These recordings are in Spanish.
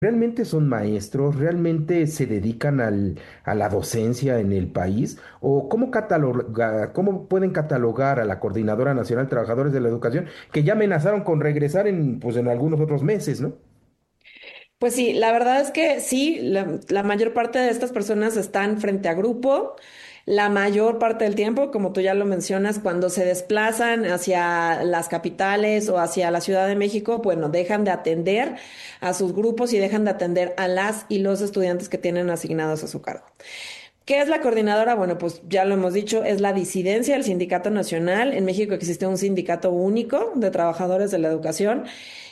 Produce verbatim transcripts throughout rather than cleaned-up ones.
¿Realmente son maestros? ¿Realmente se dedican al- a la docencia en el país? ¿O cómo cataloga- cómo pueden catalogar a la Coordinadora Nacional de Trabajadores de la Educación que ya amenazaron con regresar en, pues, en algunos otros meses, ¿no? Pues sí, la verdad es que sí, la, la mayor parte de estas personas están frente a grupo. La mayor parte del tiempo, como tú ya lo mencionas, cuando se desplazan hacia las capitales o hacia la Ciudad de México, bueno, dejan de atender a sus grupos y dejan de atender a las y los estudiantes que tienen asignados a su cargo. ¿Qué es la coordinadora? Bueno, pues ya lo hemos dicho, es la disidencia del Sindicato Nacional. En México existe un sindicato único de trabajadores de la educación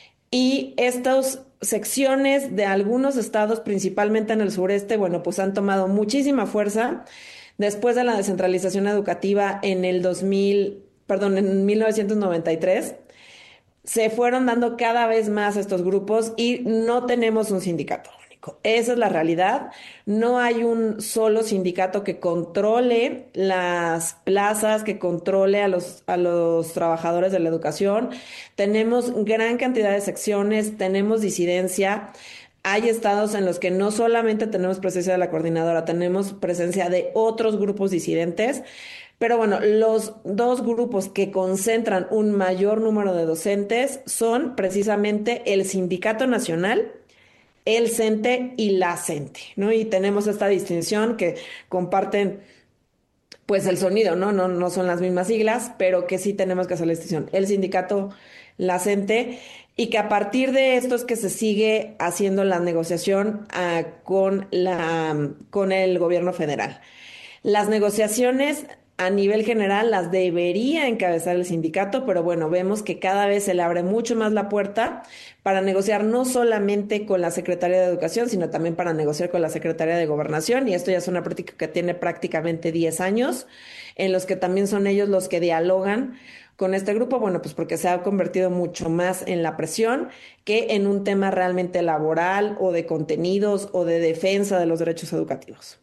y estas secciones de algunos estados, principalmente en el sureste, bueno, pues han tomado muchísima fuerza después de la descentralización educativa en el dos mil, perdón, en mil novecientos noventa y tres. Se fueron dando cada vez más estos grupos y no tenemos un sindicato único. Esa es la realidad. No hay un solo sindicato que controle las plazas, que controle a los, a los trabajadores de la educación. Tenemos gran cantidad de secciones, tenemos disidencia. Hay estados en los que no solamente tenemos presencia de la coordinadora, tenemos presencia de otros grupos disidentes. Pero bueno, los dos grupos que concentran un mayor número de docentes son precisamente el Sindicato Nacional, el CENTE y la CENTE, ¿no? Y tenemos esta distinción que comparten pues el sonido, ¿no? No, no son las mismas siglas, pero que sí tenemos que hacer la distinción. El sindicato, la CENTE, y que a partir de esto es que se sigue haciendo la negociación ah, con la, con el gobierno federal. Las negociaciones a nivel general las debería encabezar el sindicato, pero bueno, vemos que cada vez se le abre mucho más la puerta para negociar no solamente con la Secretaría de Educación, sino también para negociar con la Secretaría de Gobernación. Y esto ya es una práctica que tiene prácticamente diez años, en los que también son ellos los que dialogan con este grupo, bueno, pues porque se ha convertido mucho más en la presión que en un tema realmente laboral o de contenidos o de defensa de los derechos educativos.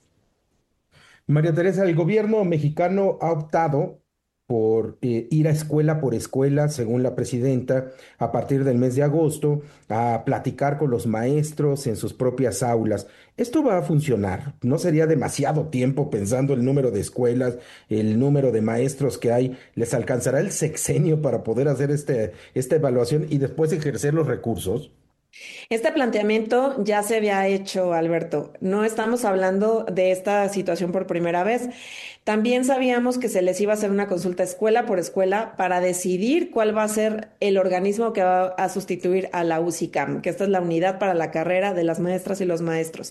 María Teresa, el gobierno mexicano ha optado por eh, ir a escuela por escuela, según la presidenta, a partir del mes de agosto, a platicar con los maestros en sus propias aulas. ¿Esto va a funcionar? ¿No sería demasiado tiempo pensando el número de escuelas, el número de maestros que hay? ¿Les alcanzará el sexenio para poder hacer este, esta evaluación y después ejercer los recursos? Este planteamiento ya se había hecho, Alberto. No estamos hablando de esta situación por primera vez. También sabíamos que se les iba a hacer una consulta escuela por escuela para decidir cuál va a ser el organismo que va a sustituir a la U C I C A M, que esta es la unidad para la carrera de las maestras y los maestros.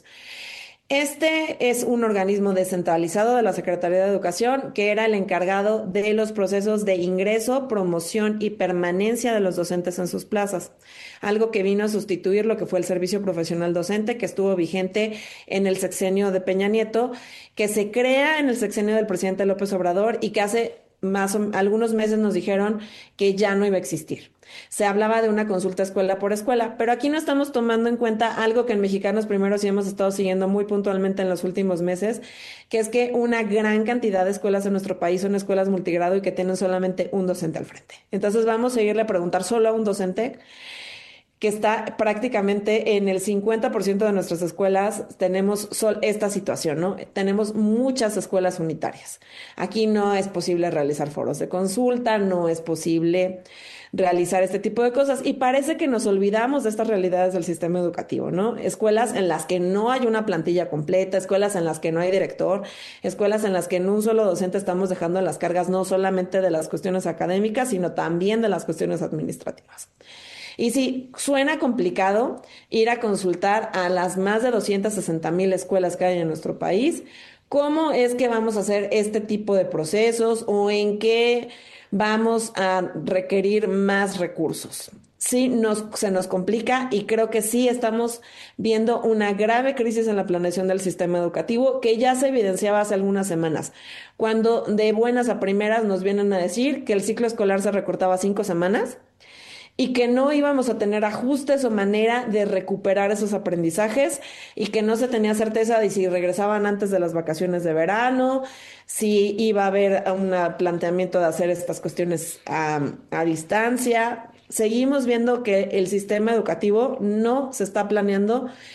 Este es un organismo descentralizado de la Secretaría de Educación que era el encargado de los procesos de ingreso, promoción y permanencia de los docentes en sus plazas, algo que vino a sustituir lo que fue el servicio profesional docente que estuvo vigente en el sexenio de Peña Nieto, que se crea en el sexenio del presidente López Obrador y que hace más o, algunos meses nos dijeron que ya no iba a existir. Se hablaba de una consulta escuela por escuela, pero aquí no estamos tomando en cuenta algo que en Mexicanos Primero sí hemos estado siguiendo muy puntualmente en los últimos meses, que es que una gran cantidad de escuelas en nuestro país son escuelas multigrado y que tienen solamente un docente al frente. Entonces vamos a seguirle a preguntar solo a un docente que está prácticamente en el cincuenta por ciento de nuestras escuelas, tenemos sol, esta situación, ¿no? Tenemos muchas escuelas unitarias. Aquí no es posible realizar foros de consulta, no es posible realizar este tipo de cosas y parece que nos olvidamos de estas realidades del sistema educativo, ¿no? Escuelas en las que no hay una plantilla completa, escuelas en las que no hay director, escuelas en las que en un solo docente estamos dejando las cargas no solamente de las cuestiones académicas, sino también de las cuestiones administrativas. Y sí, suena complicado ir a consultar a las más de doscientas sesenta mil escuelas que hay en nuestro país. ¿Cómo es que vamos a hacer este tipo de procesos o en qué vamos a requerir más recursos? Sí, nos, se nos complica y creo que sí estamos viendo una grave crisis en la planeación del sistema educativo que ya se evidenciaba hace algunas semanas, cuando de buenas a primeras nos vienen a decir que el ciclo escolar se recortaba cinco semanas y que no íbamos a tener ajustes o manera de recuperar esos aprendizajes y que no se tenía certeza de si regresaban antes de las vacaciones de verano, si iba a haber un planteamiento de hacer estas cuestiones a, a distancia. seguimos viendo que el sistema educativo no se está planeando